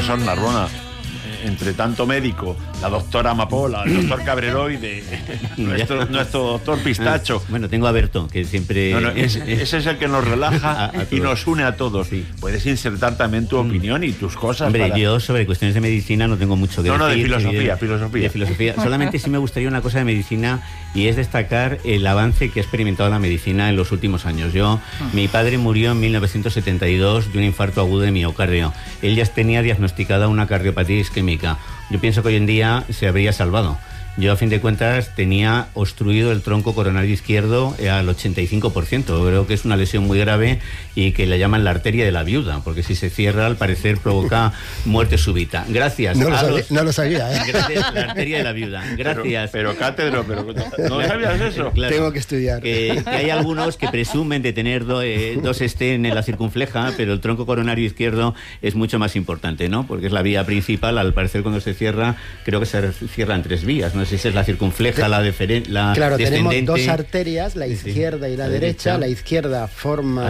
profesor Narbona, entre tanto médico, la doctora Amapola, el doctor Cabreroide, nuestro doctor Pistacho. Bueno, tengo a Berto, que siempre... Ese es el que nos relaja y nos une a todos. Sí. Puedes insertar también tu opinión y tus cosas. Hombre, yo sobre cuestiones de medicina no tengo mucho que decir. No, de filosofía. De filosofía. Solamente sí me gustaría una cosa de medicina, y es destacar el avance que ha experimentado la medicina en los últimos años. Mi padre murió en 1972 de un infarto agudo de miocardio. Él ya tenía diagnosticada una cardiopatía isquémica. Yo pienso que hoy en día se habría salvado. Yo, a fin de cuentas, tenía obstruido el tronco coronario izquierdo al 85%. Creo que es una lesión muy grave y que la llaman la arteria de la viuda, porque si se cierra, al parecer, provoca muerte súbita. Gracias. No lo sabía, ¿eh? Gracias, la arteria de la viuda. Gracias. Pero cátedro, ¿no sabías eso? Claro, tengo que estudiar. Que hay algunos que presumen de tener dos estén en la circunfleja, pero el tronco coronario izquierdo es mucho más importante, ¿no? Porque es la vía principal. Al parecer, cuando se cierra, creo que se cierran 3 vías, ¿no? Si es la circunfleja, la claro, descendente. tenemos 2 arterias, la izquierda y la derecha. La izquierda forma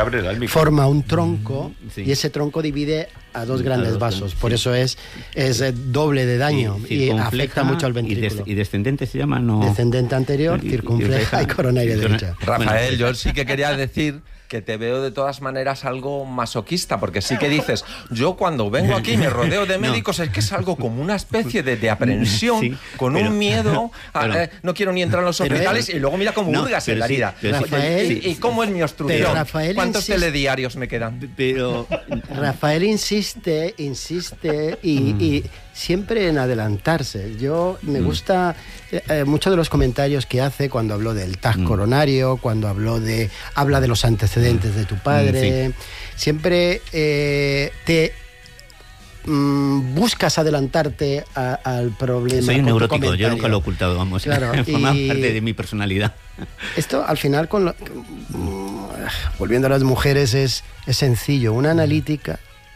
un tronco, y ese tronco divide a 2 grandes vasos. Por eso es doble de daño y afecta mucho al ventrículo. ¿Y descendente se llama? No. Descendente anterior, circunfleja y coronaria derecha. Rafael, yo sí que quería decir que te veo de todas maneras algo masoquista, porque sí que dices, yo cuando vengo aquí me rodeo de médicos, es que es algo como una especie de aprensión, con un miedo, no quiero ni entrar en los hospitales, y luego mira cómo hurgas en la herida. ¿Y cómo es mi obstrucción? ¿Cuántos telediarios me quedan? Pero Rafael insiste y siempre en adelantarse. Yo me gusta muchos de los comentarios que hace cuando habló del TAC coronario, cuando habla de los antecedentes de tu padre. Siempre te buscas adelantarte al problema. Soy un neurótico, yo nunca lo he ocultado, vamos. Claro, forma parte de mi personalidad. Esto al final, volviendo a las mujeres, es sencillo. Una analítica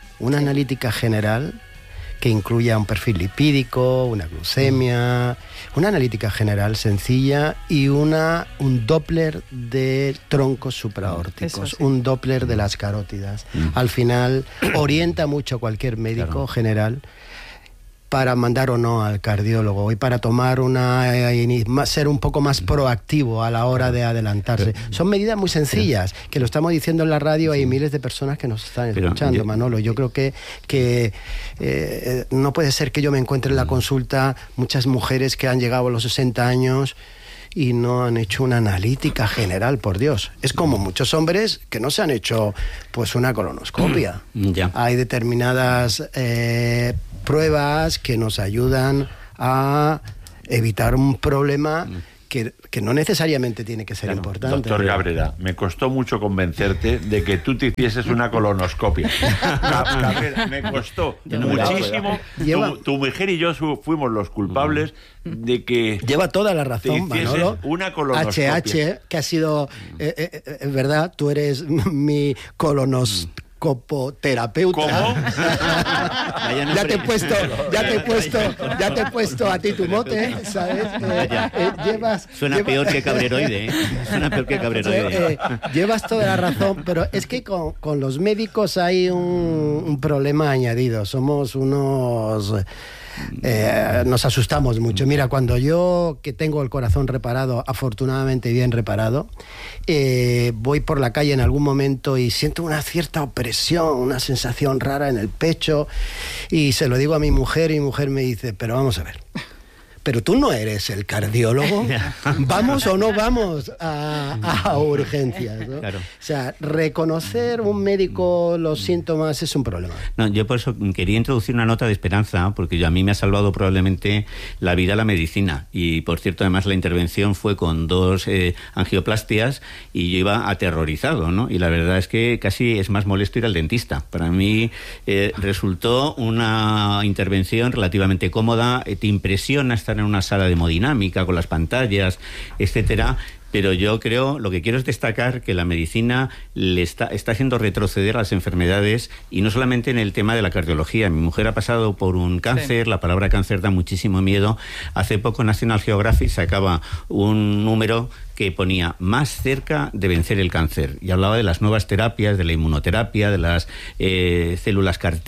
general que incluya un perfil lipídico, una glucemia, una analítica general sencilla y un Doppler de troncos supraórticos, sí. Un Doppler de las carótidas. Al final orienta mucho a cualquier médico general para mandar o no al cardiólogo y para tomar ser un poco más proactivo a la hora de adelantarse. Son medidas muy sencillas, que lo estamos diciendo en la radio, hay miles de personas que nos están escuchando, Manolo. Yo creo que no puede ser que yo me encuentre en la consulta muchas mujeres que han llegado a los 60 años y no han hecho una analítica general, por Dios. Es como muchos hombres que no se han hecho pues una colonoscopia. Hay determinadas pruebas que nos ayudan a evitar un problema que no necesariamente tiene que ser importante. Doctor Cabrera, me costó mucho convencerte de que tú te hicieses una colonoscopia. Cabrera, me costó muchísimo. Tu mujer y yo fuimos los culpables de que... Lleva toda la razón, Manolo. Una colonoscopia. HH, que ha sido... es verdad, tú eres mi colonoscopoterapeuta. ¿Cómo? Ya te he puesto a ti tu mote, ¿sabes? Suena peor que Cabreroide, Suena peor que Cabreroide. Llevas toda la razón, pero es que con los médicos hay un problema añadido. Somos unos... nos asustamos mucho. Mira, cuando yo, que tengo el corazón reparado, afortunadamente bien reparado, voy por la calle en algún momento y siento una cierta opresión, una sensación rara en el pecho, y se lo digo a mi mujer y mi mujer me dice, pero vamos a ver, pero tú no eres el cardiólogo, ¿vamos o no vamos a urgencias? ¿No? Claro. O sea, reconocer un médico los síntomas es un problema. No, yo por eso quería introducir una nota de esperanza, porque a mí me ha salvado probablemente la vida la medicina. Y por cierto, además la intervención fue con 2 angioplastias y yo iba aterrorizado, ¿no? Y la verdad es que casi es más molesto ir al dentista. Para mí resultó una intervención relativamente cómoda, te impresiona estar en una sala de hemodinámica con las pantallas, etcétera. Pero yo creo, lo que quiero es destacar que la medicina le está haciendo retroceder a las enfermedades, y no solamente en el tema de la cardiología. Mi mujer ha pasado por un cáncer, sí. La palabra cáncer da muchísimo miedo. Hace poco National Geographic sacaba un número que ponía más cerca de vencer el cáncer, y hablaba de las nuevas terapias, de la inmunoterapia, de las células CAR-T,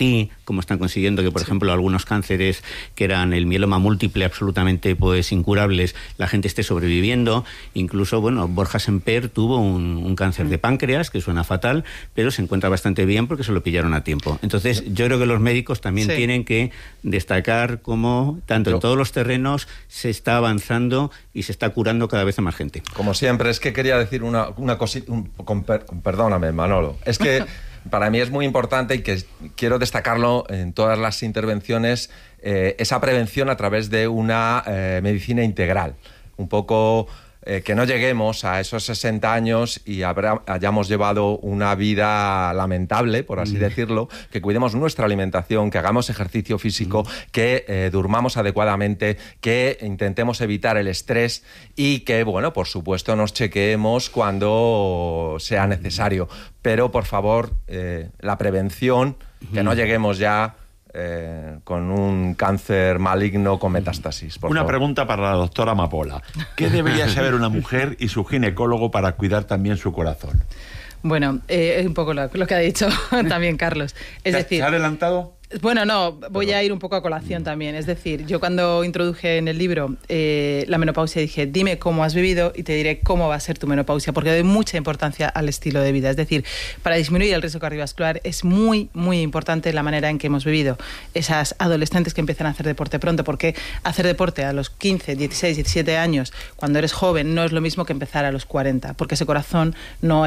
cómo están consiguiendo que, por ejemplo, algunos cánceres que eran el mieloma múltiple absolutamente pues incurables, la gente esté sobreviviendo. Incluso, bueno, Borja Semper tuvo un cáncer de páncreas, que suena fatal, pero se encuentra bastante bien porque se lo pillaron a tiempo. Entonces, yo creo que los médicos también tienen que destacar cómo, tanto en todos los terrenos, se está avanzando y se está curando cada vez a más gente. Como siempre, es que quería decir una cosita, perdóname, Manolo, es que para mí es muy importante y que quiero destacarlo en todas las intervenciones, esa prevención a través de una medicina integral. Un poco que no lleguemos a esos 60 años y hayamos llevado una vida lamentable, por así decirlo, que cuidemos nuestra alimentación, que hagamos ejercicio físico, que durmamos adecuadamente, que intentemos evitar el estrés y que, bueno, por supuesto, nos chequeemos cuando sea necesario. Pero, por favor, la prevención, que no lleguemos ya con un cáncer maligno con metástasis. Una pregunta para la doctora Amapola. ¿Qué debería saber una mujer y su ginecólogo para cuidar también su corazón? Bueno, es un poco lo que ha dicho también Carlos. Es decir, ¿se ha adelantado? Bueno, no, voy a ir un poco a colación también. Es decir, yo cuando introduje en el libro la menopausia dije, dime cómo has vivido y te diré cómo va a ser tu menopausia, porque doy mucha importancia al estilo de vida. Es decir, para disminuir el riesgo cardiovascular es muy, muy importante la manera en que hemos vivido. Esas adolescentes que empiezan a hacer deporte pronto, porque hacer deporte a los 15, 16, 17 años, cuando eres joven, no es lo mismo que empezar a los 40, porque ese corazón no va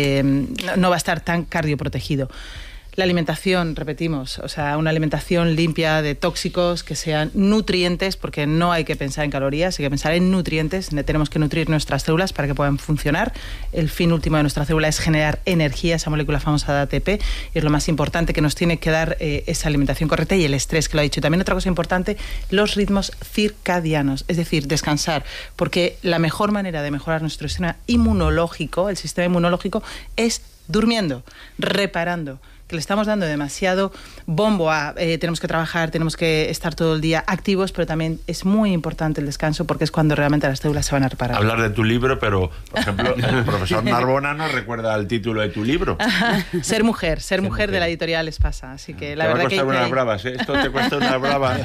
a estar tan cardioprotegido. La alimentación, repetimos, o sea, una alimentación limpia de tóxicos, que sean nutrientes, porque no hay que pensar en calorías, hay que pensar en nutrientes. Tenemos que nutrir nuestras células para que puedan funcionar. El fin último de nuestra célula es generar energía, esa molécula famosa de ATP, y es lo más importante que nos tiene que dar esa alimentación correcta, y el estrés, que lo ha dicho. Y también otra cosa importante, los ritmos circadianos, es decir, descansar, porque la mejor manera de mejorar nuestro sistema inmunológico, el sistema inmunológico, es durmiendo, reparando, que le estamos dando demasiado bombo a tenemos que trabajar, tenemos que estar todo el día activos, pero también es muy importante el descanso, porque es cuando realmente las células se van a reparar. Hablar de tu libro, pero, por ejemplo, el profesor Narbona nos recuerda el título de tu libro. Ser mujer de la editorial Espasa. Así que la verdad que... Te va a costar unas bravas, ¿eh? Esto te cuesta unas bravas.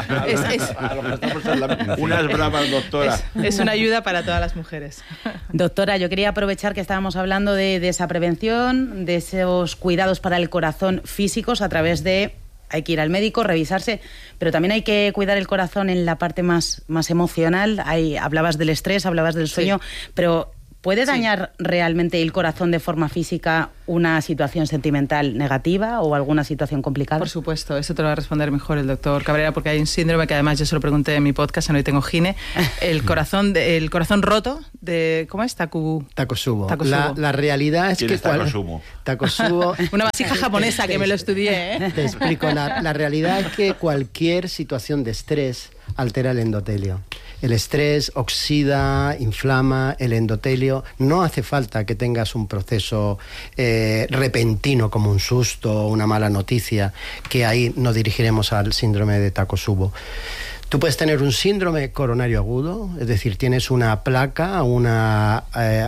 Unas bravas, doctora. Es una ayuda para todas las mujeres. Doctora, yo quería aprovechar que estábamos hablando de esa prevención, de esos cuidados para el corazón físicos a través de... Hay que ir al médico, revisarse, pero también hay que cuidar el corazón en la parte más emocional. Hablabas del estrés, hablabas del sueño, pero ¿puede dañar realmente el corazón de forma física una situación sentimental negativa o alguna situación complicada? Por supuesto, eso te lo va a responder mejor el doctor Cabrera, porque hay un síndrome que además yo se lo pregunté en mi podcast, en Hoy Tengo Gine, el corazón roto de... ¿Cómo es? Takotsubo. La realidad es que... Takotsubo. Una vasija japonesa que me lo estudié, ¿eh? Te explico. La realidad es que cualquier situación de estrés altera el endotelio. El estrés oxida, inflama el endotelio. No hace falta que tengas un proceso repentino como un susto o una mala noticia, que ahí nos dirigiremos al síndrome de Takotsubo. Tú puedes tener un síndrome coronario agudo, es decir, tienes una placa, una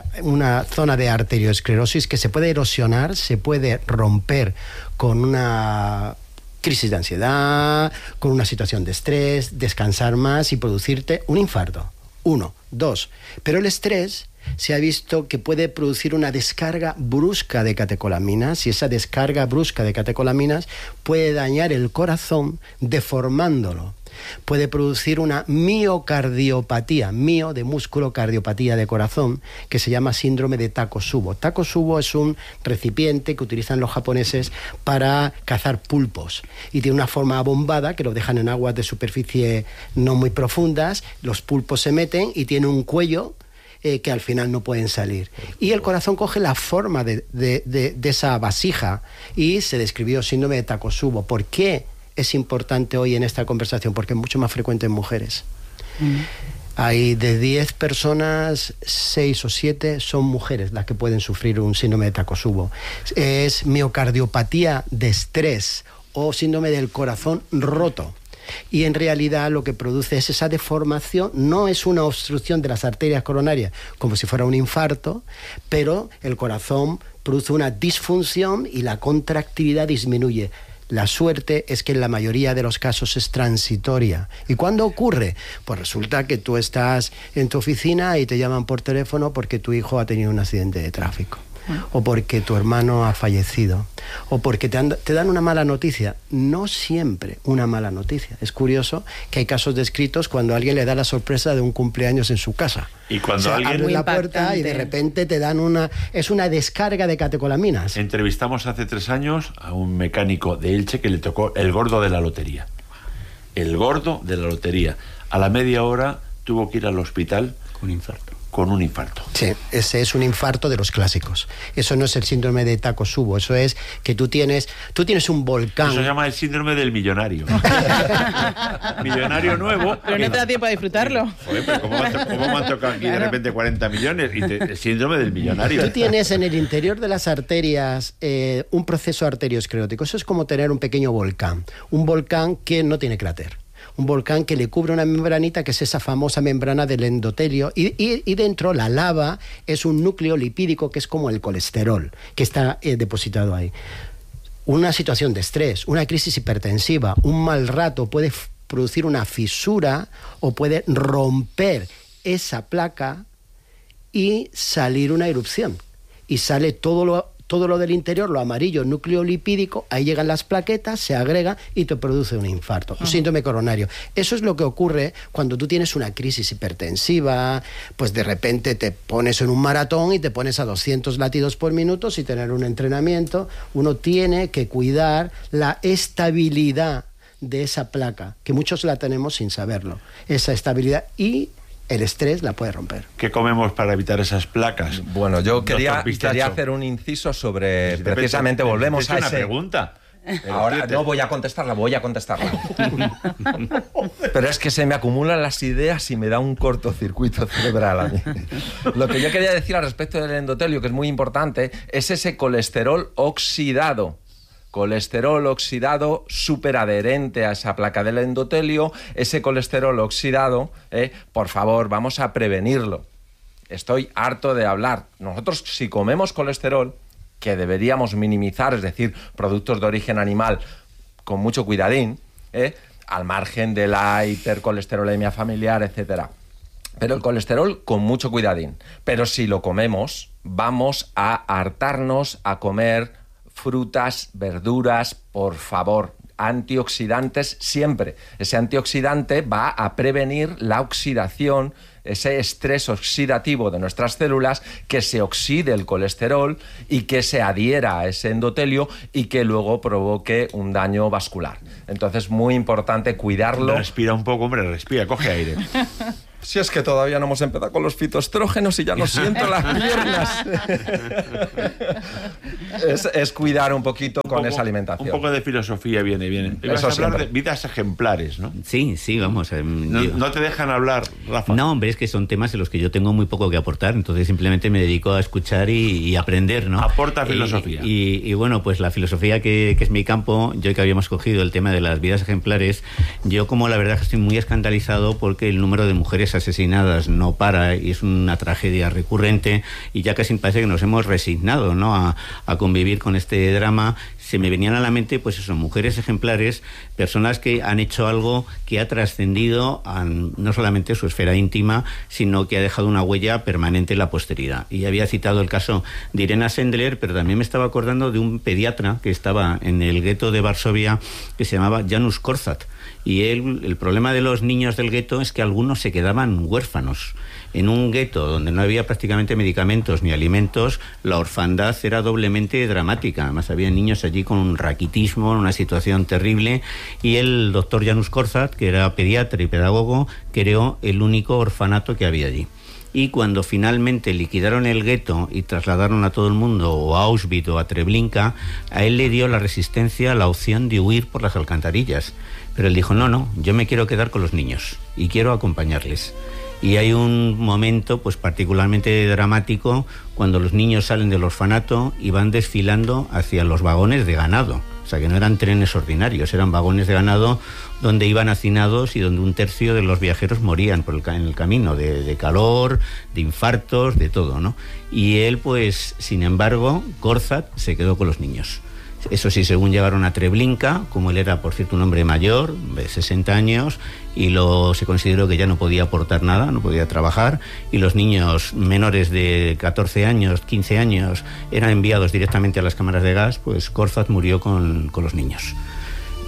zona de arteriosclerosis que se puede erosionar, se puede romper con una crisis de ansiedad, con una situación de estrés, descansar más y producirte un infarto. 1, 2. Pero el estrés se ha visto que puede producir una descarga brusca de catecolaminas, y esa descarga brusca de catecolaminas puede dañar el corazón deformándolo. Puede producir una miocardiopatía, mio de músculo, cardiopatía de corazón, que se llama síndrome de Takotsubo. Takotsubo es un recipiente que utilizan los japoneses para cazar pulpos, y tiene una forma abombada que lo dejan en aguas de superficie no muy profundas. Los pulpos se meten y tiene un cuello que al final no pueden salir. Y el corazón coge la forma de esa vasija, y se describió síndrome de Takotsubo. ¿Por qué es importante hoy en esta conversación? Porque es mucho más frecuente en mujeres. Hay de 10 personas, 6 o 7 son mujeres las que pueden sufrir un síndrome de Takotsubo. Es miocardiopatía de estrés o síndrome del corazón roto. Y en realidad lo que produce es esa deformación. No es una obstrucción de las arterias coronarias como si fuera un infarto, pero el corazón produce una disfunción y la contractilidad disminuye. La suerte es que en la mayoría de los casos es transitoria. ¿Y cuándo ocurre? Pues resulta que tú estás en tu oficina y te llaman por teléfono porque tu hijo ha tenido un accidente de tráfico, o porque tu hermano ha fallecido, o porque te dan una mala noticia. No siempre una mala noticia. Es curioso que hay casos descritos cuando alguien le da la sorpresa de un cumpleaños en su casa. Y cuando alguien abre la puerta y de repente te dan es una descarga de catecolaminas. Entrevistamos hace 3 años a un mecánico de Elche que le tocó el gordo de la lotería. El gordo de la lotería. A la media hora tuvo que ir al hospital con un infarto. Sí, ese es un infarto de los clásicos. Eso no es el síndrome de Takotsubo, eso es que tú tienes un volcán. Eso se llama el síndrome del millonario. Millonario nuevo. Pero no te da tiempo a disfrutarlo. Joder, pero ¿cómo me han tocado aquí de repente 40 millones? El síndrome del millonario. Tú tienes en el interior de las arterias un proceso arteriosclerótico. Eso es como tener un pequeño volcán. Un volcán que no tiene cráter. Un volcán que le cubre una membranita, que es esa famosa membrana del endotelio, y dentro la lava es un núcleo lipídico que es como el colesterol, que está depositado ahí. Una situación de estrés, una crisis hipertensiva, un mal rato puede producir una fisura o puede romper esa placa y salir una erupción. Y sale todo lo del interior, lo amarillo, núcleo lipídico, ahí llegan las plaquetas, se agrega y te produce un infarto, un síndrome coronario. Eso es lo que ocurre cuando tú tienes una crisis hipertensiva, pues de repente te pones en un maratón y te pones a 200 latidos por minuto sin tener un entrenamiento. Uno tiene que cuidar la estabilidad de esa placa, que muchos la tenemos sin saberlo, esa estabilidad, y el estrés la puede romper. ¿Qué comemos para evitar esas placas? Bueno, yo quería hacer un inciso sobre... Precisamente volvemos a una pregunta. Ahora no voy a contestarla. Pero es que se me acumulan las ideas y me da un cortocircuito cerebral a mí. Lo que yo quería decir al respecto del endotelio, que es muy importante, es ese colesterol oxidado. Colesterol oxidado superadherente a esa placa del endotelio. Ese colesterol oxidado, por favor, vamos a prevenirlo. Estoy harto de hablar. Nosotros, si comemos colesterol, que deberíamos minimizar, es decir, productos de origen animal, con mucho cuidadín, al margen de la hipercolesterolemia familiar, etcétera. Pero el colesterol con mucho cuidadín. Pero si lo comemos, vamos a hartarnos a comer frutas, verduras, por favor, antioxidantes siempre. Ese antioxidante va a prevenir la oxidación, ese estrés oxidativo de nuestras células, que se oxide el colesterol y que se adhiera a ese endotelio y que luego provoque un daño vascular. Entonces, muy importante cuidarlo. Respira un poco, hombre, respira, coge aire. Si es que todavía no hemos empezado con los fitoestrógenos y ya no siento las piernas. es cuidar un poquito con esa alimentación. Un poco de filosofía viene. Vas a hablar de vidas ejemplares, ¿no? Sí, vamos. No te dejan hablar, Rafa. No, hombre, es que son temas en los que yo tengo muy poco que aportar, entonces simplemente me dedico a escuchar y aprender, ¿no? Aporta filosofía. Y bueno, pues la filosofía que es mi campo, yo que habíamos cogido el tema de las vidas ejemplares, yo como la verdad que estoy muy escandalizado porque el número de mujeres asesinadas no para y es una tragedia recurrente y ya casi parece que nos hemos resignado, ¿no?, a convivir con este drama. Se me venían a la mente, pues eso, mujeres ejemplares, personas que han hecho algo que ha trascendido a no solamente su esfera íntima, sino que ha dejado una huella permanente en la posteridad. Y había citado el caso de Irena Sendler, pero también me estaba acordando de un pediatra que estaba en el gueto de Varsovia, que se llamaba Janusz Korczak. Y el problema de los niños del gueto es que algunos se quedaban huérfanos. En un gueto donde no había prácticamente medicamentos ni alimentos, la orfandad era doblemente dramática. Además, había niños allí con un raquitismo, una situación terrible, y el doctor Janusz Korczak, que era pediatra y pedagogo, creó el único orfanato que había allí. Y cuando finalmente liquidaron el gueto y trasladaron a todo el mundo o a Auschwitz o a Treblinka, a él le dio la resistencia la opción de huir por las alcantarillas. Pero él dijo, no, yo me quiero quedar con los niños y quiero acompañarles. Y hay un momento pues particularmente dramático cuando los niños salen del orfanato y van desfilando hacia los vagones de ganado. O sea, que no eran trenes ordinarios, eran vagones de ganado donde iban hacinados y donde 1/3 de los viajeros morían en el camino, de calor, de infartos, de todo, ¿no? Y él, pues, sin embargo, Korczak se quedó con los niños. Eso sí, según llegaron a Treblinka, como él era, por cierto, un hombre mayor, de 60 años, y se consideró que ya no podía aportar nada, no podía trabajar, y los niños menores de 14 años, 15 años, eran enviados directamente a las cámaras de gas, pues Korfaz murió con los niños.